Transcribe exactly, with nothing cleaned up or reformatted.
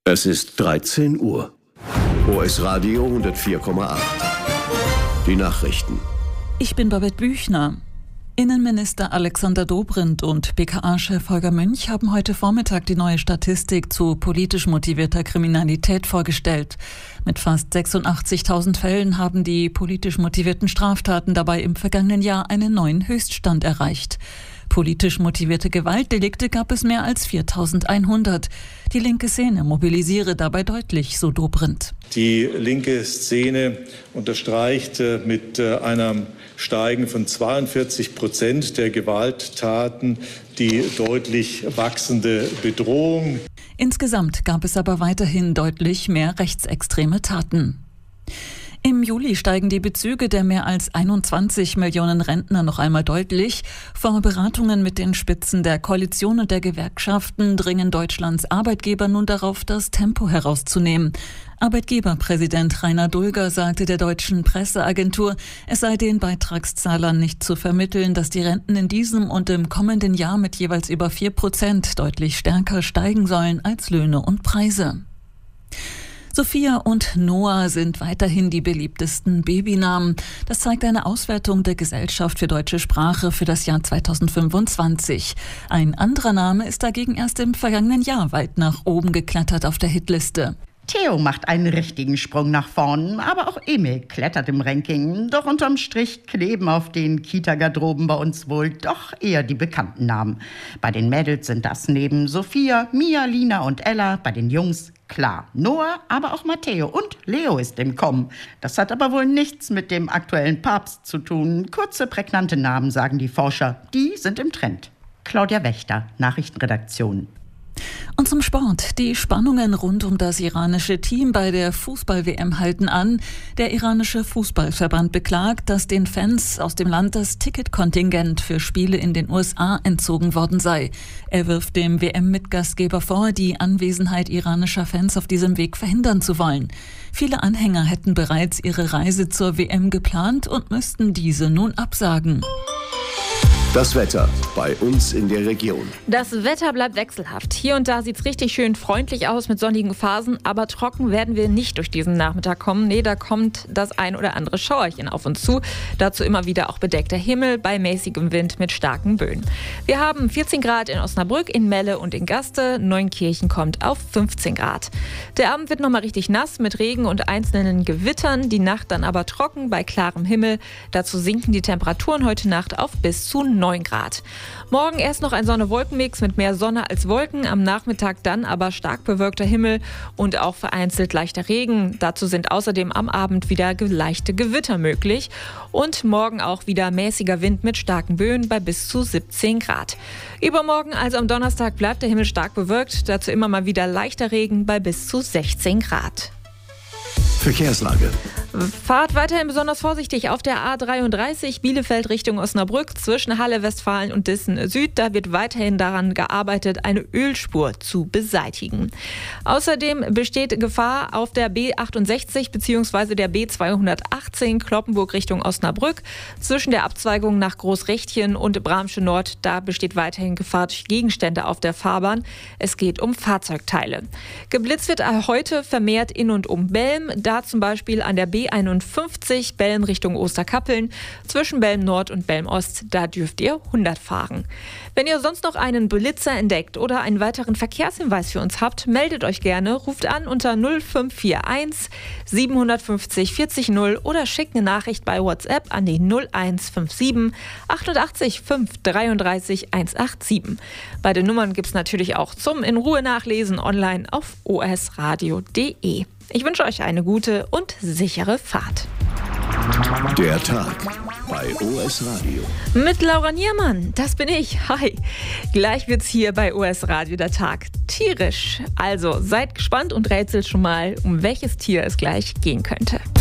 Es ist dreizehn Uhr. O S Radio hundertvier Komma acht. Die Nachrichten. Ich bin Babette Büchner. Innenminister Alexander Dobrindt und B K A-Chef Holger Münch haben heute Vormittag die neue Statistik zu politisch motivierter Kriminalität vorgestellt. Mit fast sechsundachtzigtausend Fällen haben die politisch motivierten Straftaten dabei im vergangenen Jahr einen neuen Höchststand erreicht. Politisch motivierte Gewaltdelikte gab es mehr als viertausendeinhundert. Die linke Szene mobilisiere dabei deutlich, so Dobrindt. Die linke Szene unterstreicht mit einem Steigen von zweiundvierzig Prozent der Gewalttaten die deutlich wachsende Bedrohung. Insgesamt gab es aber weiterhin deutlich mehr rechtsextreme Taten. Im Juli steigen die Bezüge der mehr als einundzwanzig Millionen Rentner noch einmal deutlich. Vor Beratungen mit den Spitzen der Koalition und der Gewerkschaften dringen Deutschlands Arbeitgeber nun darauf, das Tempo herauszunehmen. Arbeitgeberpräsident Rainer Dulger sagte der deutschen Presseagentur, es sei den Beitragszahlern nicht zu vermitteln, dass die Renten in diesem und im kommenden Jahr mit jeweils über vier Prozent deutlich stärker steigen sollen als Löhne und Preise. Sophia und Noah sind weiterhin die beliebtesten Babynamen. Das zeigt eine Auswertung der Gesellschaft für deutsche Sprache für das Jahr zweitausendfünfundzwanzig. Ein anderer Name ist dagegen erst im vergangenen Jahr weit nach oben geklettert auf der Hitliste. Theo macht einen richtigen Sprung nach vorn, aber auch Emil klettert im Ranking. Doch unterm Strich kleben auf den Kita-Garderoben bei uns wohl doch eher die bekannten Namen. Bei den Mädels sind das neben Sophia, Mia, Lina und Ella, bei den Jungs klar Noah, aber auch Matteo und Leo ist im Kommen. Das hat aber wohl nichts mit dem aktuellen Papst zu tun. Kurze, prägnante Namen, sagen die Forscher. Die sind im Trend. Claudia Wächter, Nachrichtenredaktion. Und zum Sport. Die Spannungen rund um das iranische Team bei der Fußball-W M halten an. Der iranische Fußballverband beklagt, dass den Fans aus dem Land das Ticketkontingent für Spiele in den U S A entzogen worden sei. Er wirft dem W M-Mitgastgeber vor, die Anwesenheit iranischer Fans auf diesem Weg verhindern zu wollen. Viele Anhänger hätten bereits ihre Reise zur W M geplant und müssten diese nun absagen. Das Wetter bei uns in der Region. Das Wetter bleibt wechselhaft. Hier und da sieht es richtig schön freundlich aus mit sonnigen Phasen, aber trocken werden wir nicht durch diesen Nachmittag kommen. Nee, da kommt das ein oder andere Schauerchen auf uns zu. Dazu immer wieder auch bedeckter Himmel bei mäßigem Wind mit starken Böen. Wir haben vierzehn Grad in Osnabrück, in Melle und in Gaste. Neunkirchen kommt auf fünfzehn Grad. Der Abend wird nochmal richtig nass mit Regen und einzelnen Gewittern. Die Nacht dann aber trocken bei klarem Himmel. Dazu sinken die Temperaturen heute Nacht auf bis zu neun Grad. Morgen erst noch ein Sonne-Wolken-Mix mit mehr Sonne als Wolken, am Nachmittag dann aber stark bewölkter Himmel und auch vereinzelt leichter Regen. Dazu sind außerdem am Abend wieder leichte Gewitter möglich und morgen auch wieder mäßiger Wind mit starken Böen bei bis zu siebzehn Grad. Übermorgen, also am Donnerstag, bleibt der Himmel stark bewölkt, dazu immer mal wieder leichter Regen bei bis zu sechzehn Grad. Verkehrslage. Fahrt weiterhin besonders vorsichtig auf der A dreiunddreißig Bielefeld Richtung Osnabrück zwischen Halle, Westfalen und Dissen Süd. Da wird weiterhin daran gearbeitet, eine Ölspur zu beseitigen. Außerdem besteht Gefahr auf der B achtundsechzig bzw. der B zweihundertachtzehn Cloppenburg Richtung Osnabrück. Zwischen der Abzweigung nach Großrechtchen und Bramsche Nord, da besteht weiterhin Gefahr durch Gegenstände auf der Fahrbahn. Es geht um Fahrzeugteile. Geblitzt wird heute vermehrt in und um Belm. Da zum Beispiel an der B einundfünfzig Belm Richtung Osterkappeln. Zwischen Belm Nord und Belm Ost, da dürft ihr hundert fahren. Wenn ihr sonst noch einen Blitzer entdeckt oder einen weiteren Verkehrshinweis für uns habt, meldet euch gerne, ruft an unter null fünf vier eins siebenhundertfünfzig vierzig null oder schickt eine Nachricht bei WhatsApp an die null eins fünf sieben achtundachtzig fünf dreiunddreißig hundertsiebenundachtzig. Beide Nummern gibt es natürlich auch zum in Ruhe nachlesen online auf o s radio punkt d e. Ich wünsche euch eine gute und sichere Fahrt. Der Tag bei O S Radio. Mit Laura Niermann, das bin ich. Hi. Gleich wird's hier bei O S Radio der Tag tierisch. Also seid gespannt und rätselt schon mal, um welches Tier es gleich gehen könnte.